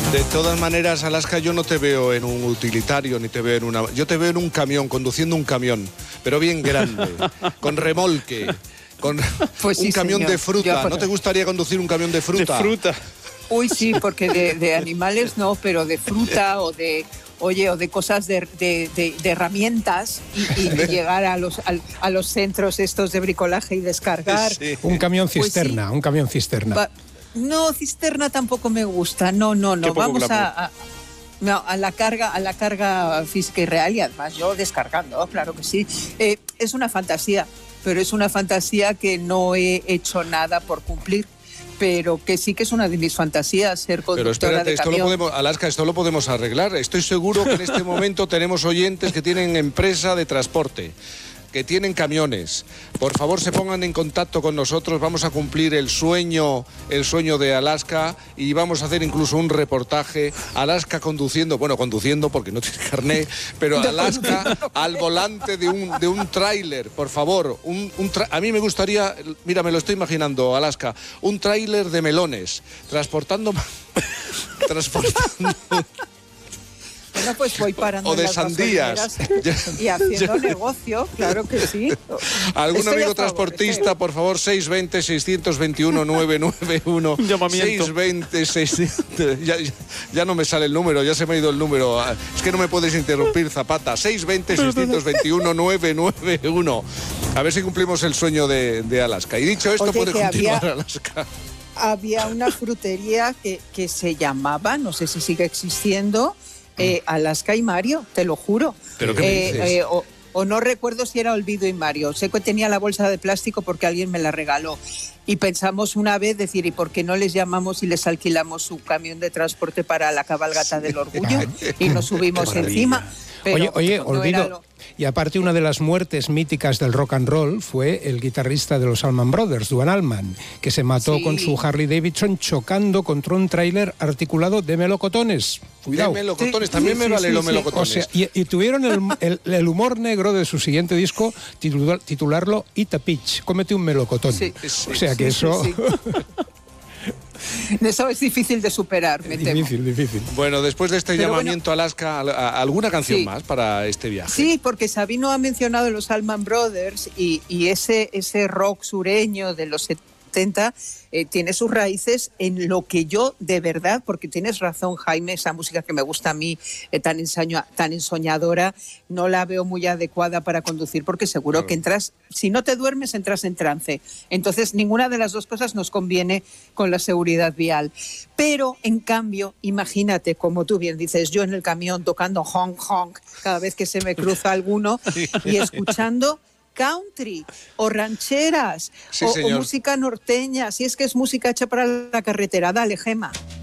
De todas maneras, Alaska, yo no te veo en un utilitario, ni te veo en una... Yo te veo en un camión, conduciendo un camión, pero bien grande, con remolque, con pues sí, un camión señor. de fruta. ¿No te gustaría conducir un camión de fruta? De fruta. Uy, sí, porque de animales no, pero de fruta o de... Oye, o de cosas de herramientas y llegar a los centros estos de bricolaje y descargar. Sí. Un camión Pues cisterna, sí. un camión cisterna. No, cisterna tampoco me gusta. No. Vamos no, a la carga física y real, y además yo descargando, claro que sí. Es una fantasía, pero es una fantasía que no he hecho nada por cumplir. Pero que sí que es una de mis fantasías, ser conductora Pero espérate, de camión. Alaska, esto lo podemos arreglar. Estoy seguro que en este momento tenemos oyentes que tienen empresa de transporte, que tienen camiones. Por favor, se pongan en contacto con nosotros. Vamos a cumplir el sueño de Alaska y vamos a hacer incluso un reportaje. Alaska conduciendo porque no tiene carné, pero Alaska al volante de un tráiler, por favor. A mí me gustaría, mira, me lo estoy imaginando, Alaska, un tráiler de melones, transportando Bueno, pues voy parando o de en las sandías y haciendo negocio, claro que sí. ¿Algún Estoy amigo a favor, transportista, por favor? 620-621-991. Un llamamiento. 620-600... Ya no me sale el número, ya se me ha ido el número. Es que no me puedes interrumpir, Zapata. 620-621-991. A ver si cumplimos el sueño de Alaska. Y dicho esto, Oye, puede que continuar Alaska. Había una frutería que se llamaba, no sé si sigue existiendo, Alaska y Mario, te lo juro. ¿Pero qué me dices? O no recuerdo si era Olvido y Mario. Sé que tenía la bolsa de plástico porque alguien me la regaló. Y pensamos una vez decir, ¿y por qué no les llamamos y les alquilamos su camión de transporte para la cabalgata del orgullo? Y nos subimos encima. Pero Oye, no olvido. Y aparte, una de las muertes míticas del rock and roll fue el guitarrista de los Allman Brothers, Duane Allman, que se mató con su Harley Davidson chocando contra un tráiler articulado de melocotones. Cuidado. De melocotones, también me vale los melocotones. O sea, y tuvieron el humor negro de su siguiente disco titularlo Eat a Peach, cómete un melocotón. O sea que eso... Sí. Eso es difícil de superar, me temo. Difícil. Bueno, después de este llamamiento a Alaska, ¿alguna canción más para este viaje? Sí, porque Sabino ha mencionado los Allman Brothers y ese rock sureño de los 70 tiene sus raíces en lo que yo de verdad, porque tienes razón, Jaime, esa música que me gusta a mí tan ensoñadora, no la veo muy adecuada para conducir, porque seguro que entras, si no te duermes, entras en trance. Entonces, ninguna de las dos cosas nos conviene con la seguridad vial. Pero, en cambio, imagínate, como tú bien dices, yo en el camión tocando honk honk cada vez que se me cruza alguno y escuchando country o rancheras o música norteña, si es que es música hecha para la carretera. Dale, Gema.